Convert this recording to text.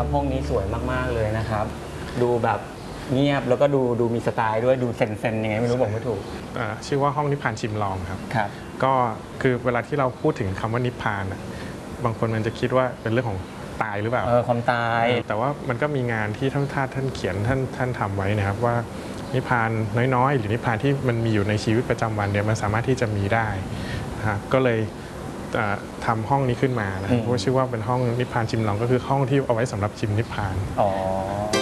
ครับห้องนี้สวยมากๆเลยนะครับดูแบบเงียบแล้วก็ดูมีสไตล์ด้วยดูเซนยังไงไม่รู้บอกไม่ถูกชื่อว่าห้องนิพพานชิมลองครับก็คือเวลาที่เราพูดถึงคำว่านิพพานบางคนมันจะคิดว่าเป็นเรื่องของตายหรือเปล่าความตายแต่ว่ามันก็มีงานที่ท่านเขียนท่านทำไว้นะครับว่านิพพานน้อยๆหรือนิพพานที่มันมีอยู่ในชีวิตประจำวันเนี่ยมันสามารถที่จะมีได้ก็เลยทำห้องนี้ขึ้นมานะครับเพราะชื่อว่าเป็นห้องนิพพานชิมลองก็คือห้องที่เอาไว้สำหรับชิมนิพพาน